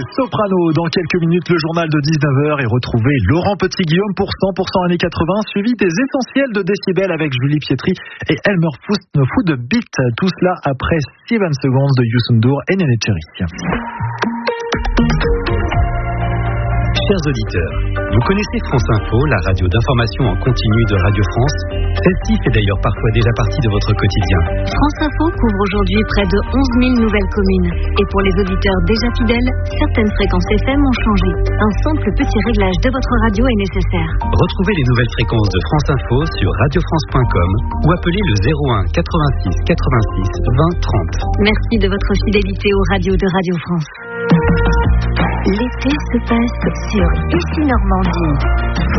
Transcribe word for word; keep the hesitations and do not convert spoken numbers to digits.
Soprano. Dans quelques minutes, le journal de dix-neuf heures et retrouvez Laurent Petit-Guillaume pour cent pour cent années quatre-vingts, suivi des essentiels de Décibel avec Julie Pietri et Elmer Fou de Beat. Tout cela après Seven Seconds de Youssou N'Dour et Néné Cherry. Chers auditeurs, vous connaissez France Info, la radio d'information en continu de Radio France. Celle-ci fait d'ailleurs parfois déjà partie de votre quotidien. France Info couvre aujourd'hui près de onze mille nouvelles communes. Et pour les auditeurs déjà fidèles, certaines fréquences F M ont changé. Un simple petit réglage de votre radio est nécessaire. Retrouvez les nouvelles fréquences de France Info sur radio france point com ou appelez le zéro un quatre-vingt-six quatre-vingt-six vingt trente. Merci de votre fidélité aux radios de Radio France. L'été se passe sur Ici Normandie.